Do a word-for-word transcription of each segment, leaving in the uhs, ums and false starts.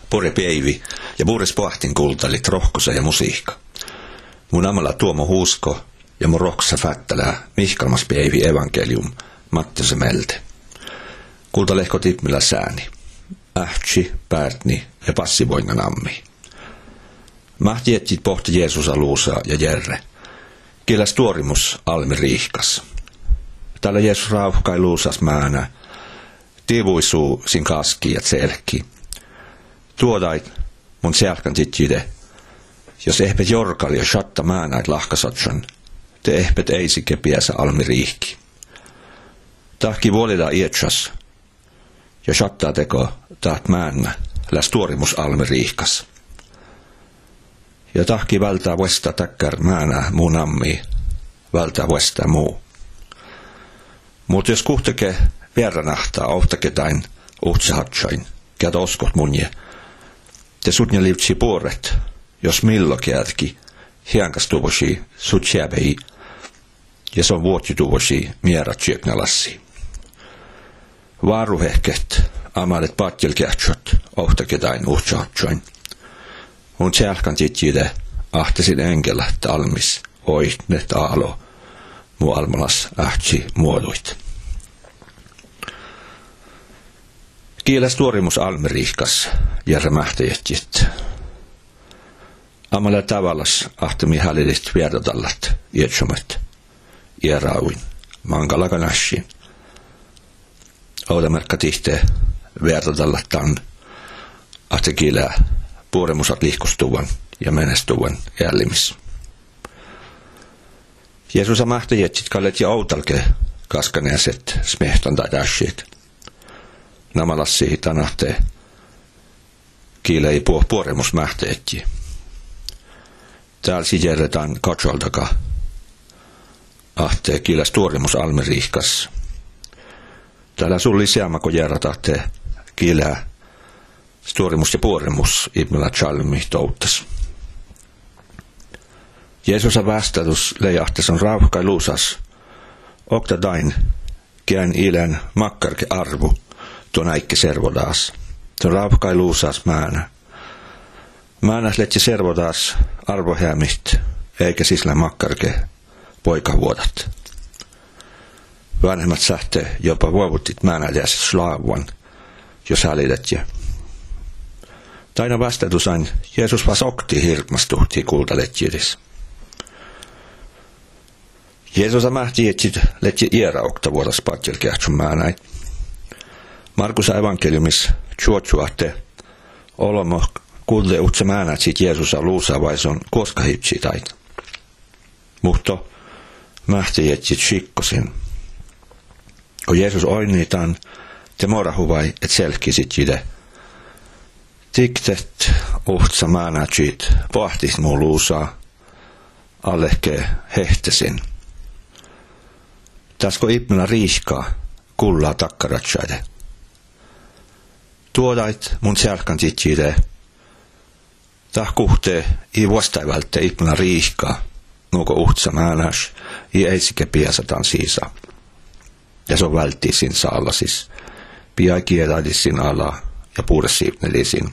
pore päivi ja puures pohtin kultalit rohkosa ja musiikka. Mun amalla Tuomo Huusko ja mun rohkosa fättälää mihkalmas päivi evankelium Mattiose melte. Kultalehko tippmillä sääni. Ähtsi, Pärtni ja Passivoingan ammi. Mahti etsit pohti Jeesusa Luusa ja Jerre. Kieläs tuorimus almi riihkas. Tällä Jeesus rauhkai Luusas määnä. Tivuisuu sin kaski ja tselki. Tuodait mun selkan titjide. Jos ehpet jorkali ja shatta määnäit lahkasatson, te ehpet eisi kepiäsä almi riihki. Tahki vuolida ietsas. Ja shattaa teko taht määnä läs tuorimus almi riihkas. Ja tahki vältää vuesta takkar määnä muun ammi, vältää vuesta muu. Mut jos kuhteke vieranahtaa ohtaketain uhtsahatsain, kieltä oskot munje, te sutnya liutsi puoret, jos millo kieltki, hiankas tuvosi sut jääpei, ja se on vuotsi tuvosi mierat syöknalassi. Vaaruhehket, amalet patjelkähtsot, ohtaketain uhtsahatsain. Mun selkan titjide ahtesin enkellä talmis, oitnet aalo, mu almalas ähtsi muoduit. Kieläs tuorimus almeriihkas, järre mähtäjätjit. Amalla tavallas ahtemi hälilit vierdotallat, ietsomet, ierauin, mankalakanassin. Oudamerkka tihte vierdotallat tan, ahte kielää puoremusat liikustuvan ja menestuvan jällimis. Jeesusa mähtäjätjit kallet ja outalke kaskaneaset smehtan tai dashit. Namalassi tanahte kiilei puo puoremus mähtäjätji. Täällä sijerretaan katsoltaka. Ahte kiiläs tuorimus almeriihkas. Täällä sulli seamako järratahte kiilää tuorimus ja puoremus ibmellä chalmi touttas. Jeesusa västätus leijahtes on rauhkai luusas. Okta dain kien ilen makkarke arvu tuon äikki servodaas. Tuon rauhkai luusas määnä. Määnäs letsi servodaas arvohäämist, eikä sisllä makkarke poikavuodat. Vanhemmat sähte jopa vuovuttit määnäjäs slaavan, jos hälidet ja. Taina vastaatusain Jeesus vas okti hirkmastuhti kultaletjidis. Jeesusa mähti etsit letji iera okta vuodas patjelkähtsun määnäit. Markusa evankeliumis tjuotsuahte olomo kuulle utse määnät sit Jeesusa luusa vaison koskahipsitait. Muhto mähti etsit shikkosin. Kun Jeesus oinnitaan, te morahu vai et selkisit jide. Tiktet uhtsa määnätsit pohtis muu luusaa, allehke hehtesin. Täsko ipmellä riiskaa, kullaa takkaratsaide. Tuodait mun selkan titjide. Tah kuhtee i vuostaivälte ipmellä riiskaa, nuuko uhtsa määnäs, i eisike piasataan siisa. Ja so välttiisin saalasis, piai kieladisin ala ja puuresiipnelisin.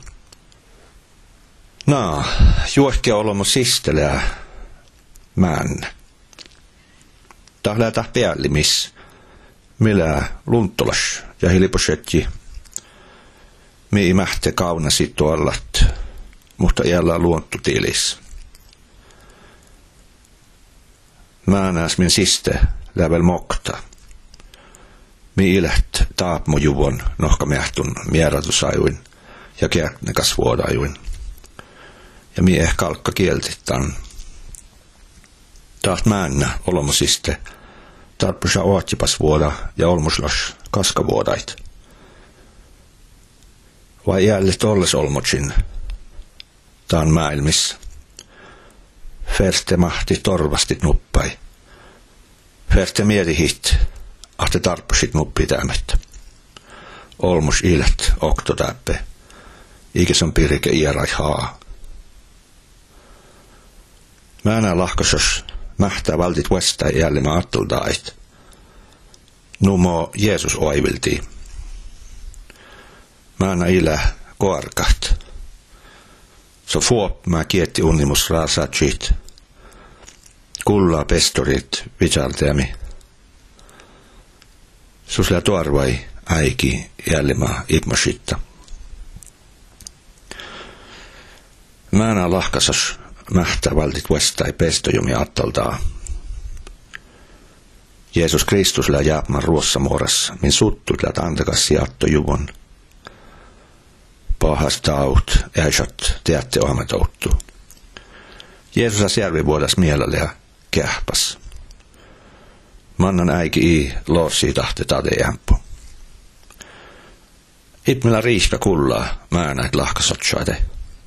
Naa, juohkia olomo sisteleä männä. Tahlää tah päällimis, millä lunttolas ja hiliposetji. Mi mähte kaunasi tuollat, mutta iällä luonttutilis. Määnäs min siste lävel mokta. Mi ilet taapmo juvon nohka mähtun mieratusaiuin ja kääknekas vuodaiuin. Ja mi eh kalkka kieltittan. Taht mäännä olomosiste, tarppusa ootjipas vuoda ja olmuslas kaskavuodait. Vai jälleen tolles olmotsin, taan maailmis. Ferte mahti torvastit nuppai. Ferte mielihit, ahte tarppusit nuppitämättä. Olmus ilet oktotäppe, ikäs on pirike ierai haa. Määnä lahkosas mähtää valtit vuesta jälleen aattuldait. Numo Jeesus oivilti. Määnä ilä koarkat, Så fuop mä kietti unnimus raasatsit. Kullaa pestorit vicarteami. Susla tuarvai äiki jällimä ipmasitta. Määnä lahkasas mähtä valtit vastai pestojumi attoltaa. Jeesus Kristus lää jääpmän ruossa muodossa, min suttut läät antakas siatto juvon. Pahas taut, äisät teatte oametouttu. Jeesus järvi vuodas mielelle ja kähpäs. Mannan äiki i lossi tahte tade jämppu. Ipmillä riiska kullaa määnäit lahkasotsaide.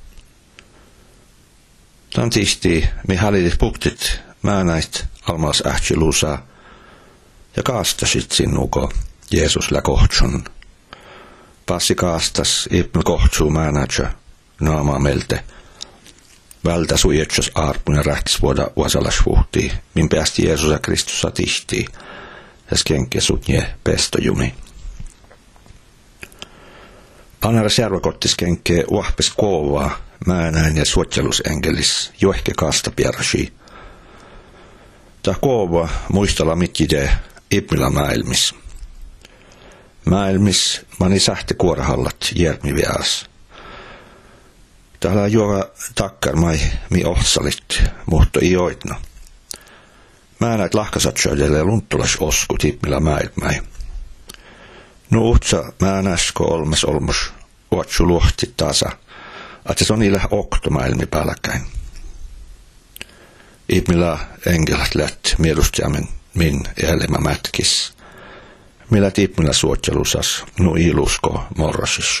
Tämän tihti mi hallitit puktit määnäit almas ähtsi-luusaa ja kaastasit sinnuko Jeesus lä kohtson. Passi kaastas ipmil kohtsuu määnätsä naamaa melte. Vältä sujetsos aarpun ja rähtis vuoda uasalasvuhtii, min päästi Jeesusa Kristusa tihtii ja skenke sutnie pestojumi. Anara särvakotti skenke uahpes kovaa määnäin ja suotjelusenkelis johke kaasta pierasi. Tää kova muistella mitjide ipmillä maailmis. Maailmis mani sähti kuorahallat järmi vias. Täällä juoga takkar mai mi ohsalit, mutta ei oitna. Mä näet lahkasatsöidelle lunttulas oskut ipmillä maailmai. No utsa mä näskö olmes olmus uotsu luhti tasa, että se on niille okto maailmi päälläkäin. Ipmillä enkelat läht mielustiamen min elämä mätkis. Millä ipmillä suotjelusas nu ilusko morrasis.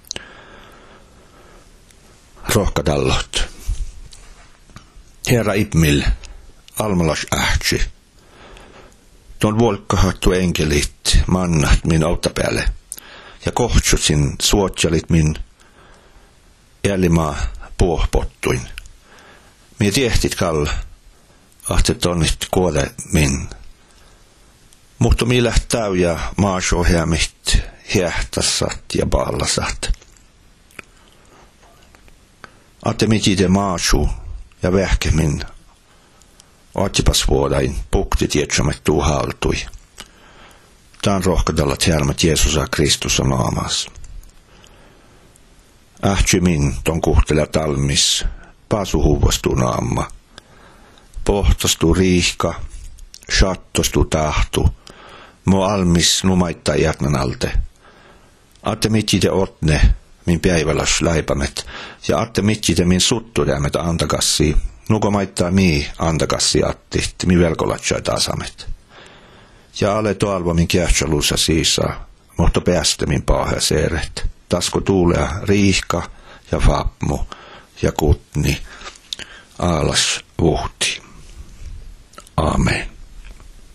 Rohkadallot. Herra ipmil, almalas ähtsi. Tuon volkkahattu enkelit mannat min autapäälle ja kohtsutsin suotjelit min jälimaa puohpottuin. Mie tiehtit kall, ahte tonnit kuole min. Mutta mi lähtää ja maasohjaamit hiehtassat ja ballasat. Atte mitide maasu ja vähkemmin otsipas vuodain pukti tietsämät tuu haltui. Tän rohkadallat helmat Jeesusa Kristus on naamas. Ähtsy min ton kuhtele talmis, pasu huvastuu naamma. Pohtastuu riihka, shattostuu tahtu, mo almis numaittaa jätnän alte. Atte mitide otne, min päiväläs läipämet, ja atte mitide min suttudämet antakassi, nuko maittaa mii antakassi attit, mi velkolatsai tasamet. Ja ale toalva min kähtsäluussa siisaa, mutta päästä min paahe seeret. Tasko tuulea riihka ja vapmu ja kutni, aalas vuhti. Amen.